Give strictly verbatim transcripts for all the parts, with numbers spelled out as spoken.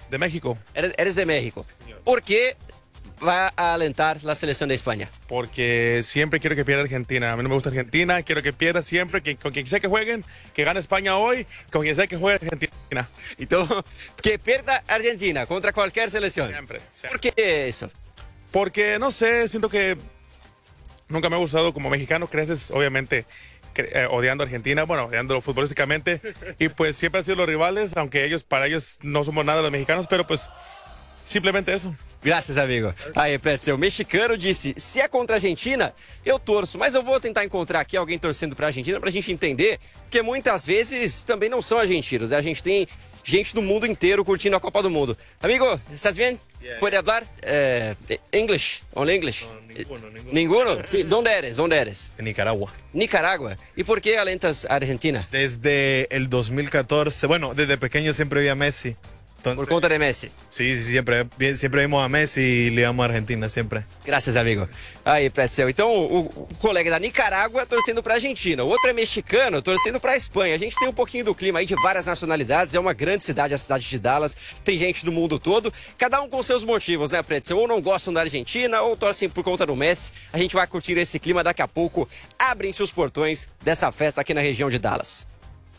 De México. Eres, eres de México. ¿Por qué va a alentar la selección de España? Porque siempre quiero que pierda Argentina. A mí no me gusta Argentina, quiero que pierda siempre, que, con quien sea que jueguen, que gane España hoy, con quien sea que juegue Argentina. Então, que pierda Argentina contra cualquier selección. Siempre, siempre. ¿Por qué eso? Porque, no sé, siento que nunca me ha gustado como mexicano, creces obviamente eh, odiando a Argentina, bueno, odiándolo futbolísticamente, y pues siempre han sido los rivales, aunque ellos, para ellos no somos nada los mexicanos, pero pues simplesmente isso. Graças, amigo. Aí, Pretzel, o mexicano disse, se é contra a Argentina, eu torço, mas eu vou tentar encontrar aqui alguém torcendo pra Argentina pra gente entender, porque muitas vezes também não são argentinos, né? A gente tem gente do mundo inteiro curtindo a Copa do Mundo. Amigo, estás bien? Yeah. ¿Puede hablar eh, English? Only English? No, ninguno, ninguno. ¿Ninguno? Sí, ¿dónde eres? ¿Dónde eres? En Nicaragua. Nicaragua. ¿Y por qué alentas a Argentina? Desde el dos mil catorce, bueno, desde pequeño siempre vi a Messi. Entonces, Por conta de Messi. sí, sí, siempre, bien- siempre vimos a Messi y le íbamos a Argentina, siempre. Graças, amigo. Aí, Pretzel. Então, o, o colega da Nicarágua torcendo pra Argentina. O outro é mexicano torcendo pra Espanha. A gente tem um pouquinho do clima aí de várias nacionalidades. É uma grande cidade, a cidade de Dallas. Tem gente do mundo todo. Cada um com seus motivos, né, Pretzel? Ou não gostam da Argentina, ou torcem por conta do Messi. A gente vai curtir esse clima daqui a pouco. Abrem-se os portões dessa festa aqui na região de Dallas.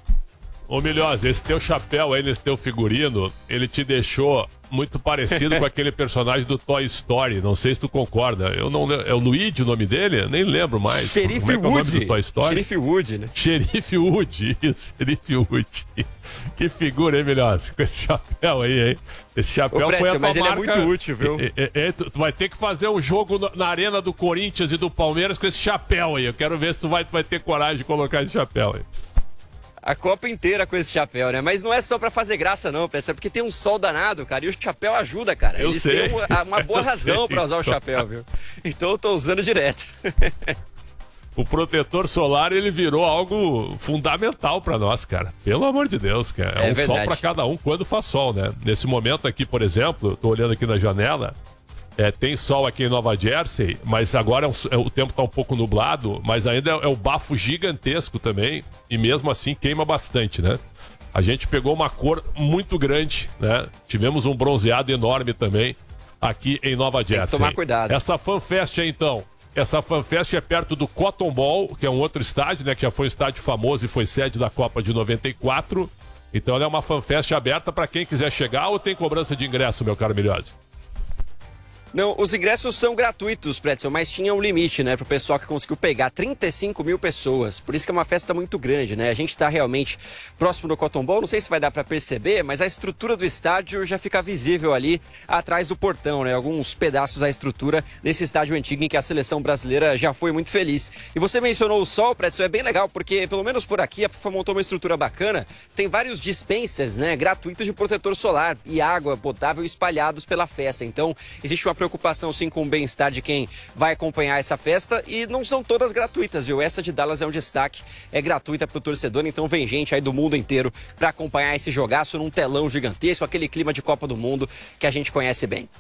Ô Milhosa, esse teu chapéu aí, nesse teu figurino, ele te deixou muito parecido com aquele personagem do Toy Story. Não sei se tu concorda. Eu não lembro. É o Luigi o nome dele? Eu nem lembro mais. Xerife Como é que é o nome Woody. do Toy Story? Xerife Woody, né? Xerife Woody, isso, Xerife Woody. Que figura, hein, Milhosa? Com esse chapéu aí, hein? Esse chapéu Ô, foi a Pretzel, tua mas ele é marca. muito útil, viu? É, é, é, tu, tu vai ter que fazer um jogo no- na arena do Corinthians e do Palmeiras com esse chapéu aí. Eu quero ver se tu vai, tu vai ter coragem de colocar esse chapéu aí. A Copa inteira com esse chapéu, né? Mas não é só pra fazer graça, não, Pretzel. É porque tem um sol danado, cara. E o chapéu ajuda, cara. Eu Eles sei. têm uma, uma boa Eu razão sei. pra usar o chapéu, viu? Então eu tô usando direto. O protetor solar, ele virou algo fundamental pra nós, cara. Pelo amor de Deus, cara. É, É um sol verdade. pra cada um quando faz sol, né? Nesse momento aqui, por exemplo, eu tô olhando aqui na janela, é, tem sol aqui em Nova Jersey, mas agora é um- é, o tempo tá um pouco nublado, mas ainda é, é o bafo gigantesco também, e mesmo assim queima bastante, né? A gente pegou uma cor muito grande, né? Tivemos um bronzeado enorme também aqui em Nova Jersey. que tomar cuidado. Essa FanFest aí, então, essa FanFest é perto do Cotton Bowl, que é um outro estádio, né? Que já foi um estádio famoso e foi sede da Copa de noventa e quatro. Então ela é uma FanFest aberta para quem quiser chegar, ou tem cobrança de ingresso, meu caro Milhose? Não, os ingressos são gratuitos, Pretzel, mas tinha um limite, né, pro pessoal que conseguiu pegar trinta e cinco mil pessoas. Por isso que é uma festa muito grande, né? A gente tá realmente próximo do Cotton Bowl, não sei se vai dar pra perceber, mas a estrutura do estádio já fica visível ali atrás do portão, né? Alguns pedaços da estrutura desse estádio antigo em que a seleção brasileira já foi muito feliz. E você mencionou o sol, Pretzel, é bem legal, porque pelo menos por aqui a FIFA montou uma estrutura bacana. Tem vários dispensers, né, gratuitos de protetor solar e água potável espalhados pela festa. Então, existe uma preocupação sim com o bem-estar de quem vai acompanhar essa festa e não são todas gratuitas, viu? Essa de Dallas é um destaque, é gratuita pro torcedor, então vem gente aí do mundo inteiro para acompanhar esse jogaço num telão gigantesco, aquele clima de Copa do Mundo que a gente conhece bem.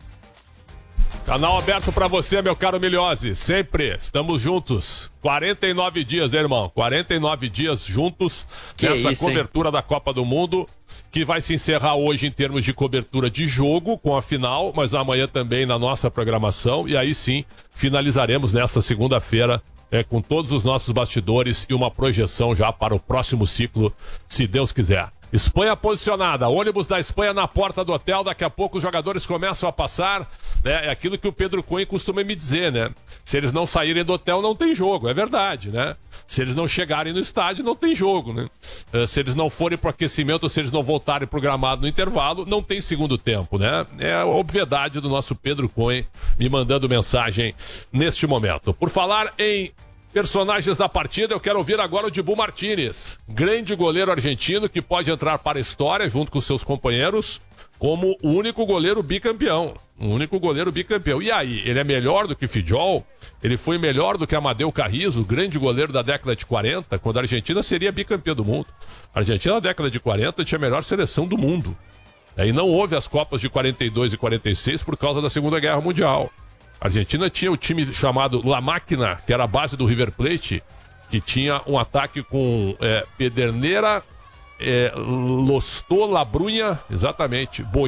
Canal aberto pra você, meu caro Milhose. Sempre estamos juntos. quarenta e nove dias, hein, irmão. quarenta e nove dias juntos Que nessa isso, hein? cobertura da Copa do Mundo, que vai se encerrar hoje em termos de cobertura de jogo com a final, mas amanhã também na nossa programação. E aí sim, finalizaremos nessa segunda-feira é, com todos os nossos bastidores e uma projeção já para o próximo ciclo, se Deus quiser. Espanha posicionada, ônibus da Espanha na porta do hotel, daqui a pouco os jogadores começam a passar, né? É aquilo que o Pedro Cunha costuma me dizer, né? Se eles não saírem do hotel, não tem jogo, é verdade, né? Se eles não chegarem no estádio, não tem jogo, né? Eh, Se eles não forem pro aquecimento, se eles não voltarem pro gramado no intervalo, não tem segundo tempo, né? É a obviedade do nosso Pedro Cunha me mandando mensagem neste momento. Por falar em personagens da partida, eu quero ouvir agora o Dibu Martínez, grande goleiro argentino que pode entrar para a história junto com seus companheiros como o único goleiro bicampeão. O único goleiro bicampeão. E aí, ele é melhor do que Fidjol? Ele foi melhor do que Amadeu Carrizo, grande goleiro da década de quarenta, quando a Argentina seria bicampeã do mundo. A Argentina na década de quarenta tinha a melhor seleção do mundo. E não houve as Copas de quarenta e dois e quarenta e seis por causa da Segunda Guerra Mundial. A Argentina tinha o time chamado La Máquina, que era a base do River Plate, que tinha um ataque com é, Pedernera, é, Lostó, Labrunha, exatamente,